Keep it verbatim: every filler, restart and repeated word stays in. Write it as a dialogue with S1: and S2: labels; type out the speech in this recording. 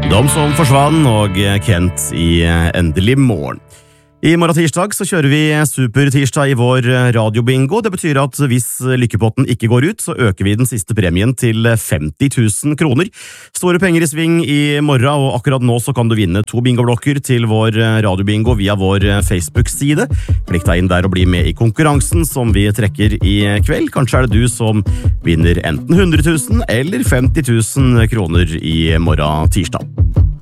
S1: De som forsvann og Kent i Endelig morgen. I morgen tirsdag så kjører vi supertirsdag i vår radiobingo. Det betyr at hvis lykkepotten ikke går ut, så øker vi den siste premien til femti tusen kroner. Store penger i sving i morgen, og akkurat nå så kan du vinne to bingoblokker til vår radiobingo via vår Facebook-side. Klikk deg inn der og bli med i konkurransen som vi trekker i kveld. Kanskje er det du som vinner enten hundre tusen eller femti tusen kroner i morgen tirsdag.